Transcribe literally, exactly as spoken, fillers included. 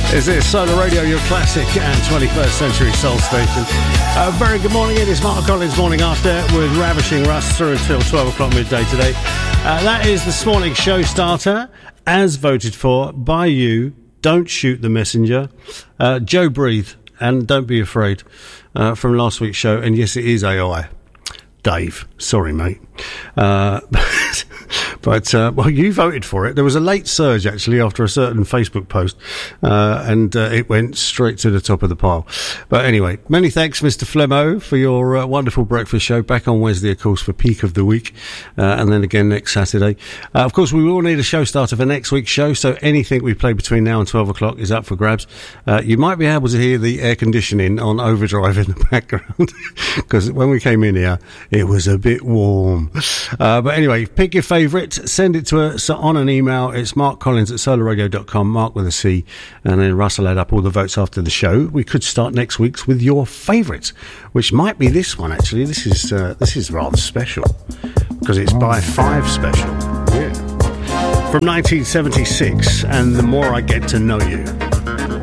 Is it Solar Radio, your classic and twenty-first century soul station? Uh, very good morning. It is Mark Collins Morning After with Ravishing Russ through until twelve o'clock midday today. Uh, that is this morning's show starter, as voted for by you. Don't Shoot the Messenger. Uh, Joe Breathe and Don't Be Afraid uh, from last week's show. And yes, it is A I. Dave, sorry, mate. Uh, but, uh, well, you voted for it. There was a late surge, actually, after a certain Facebook post, uh, and uh, it went straight to the top of the pile. But anyway, many thanks, Mister Flemmo, for your uh, wonderful breakfast show. Back on Wednesday, of course, for Peak of the Week, uh, and then again next Saturday. Uh, of course, we will need a show starter for next week's show, so anything we play between now and twelve o'clock is up for grabs. Uh, you might be able to hear the air conditioning on overdrive in the background, because when we came in here, it was a bit warm. Uh, but anyway, pick your favourite, send it to us on an email. It's mark collins at solar radio dot com, Mark with a C, and then Russell add up all the votes after the show. We could start next week's with your favourite, which might be this one, actually. This is uh, this is rather special, because it's by Five Special. Yeah. From nineteen seventy-six, and The More I Get to Know You.